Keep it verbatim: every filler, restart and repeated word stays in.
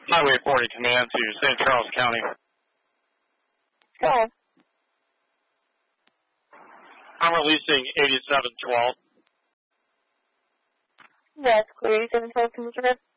Highway forty Command to Saint Charles County. Go ahead. I'm releasing eighty-seven twelve. Yes, clear. eighty-seven twelve, can you